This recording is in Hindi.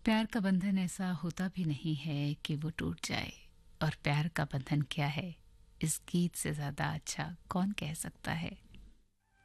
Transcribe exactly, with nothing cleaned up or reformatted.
प्यार का बंधन ऐसा होता भी नहीं है कि वो टूट जाए। और प्यार का बंधन क्या है, इस गीत से ज्यादा अच्छा कौन कह सकता है।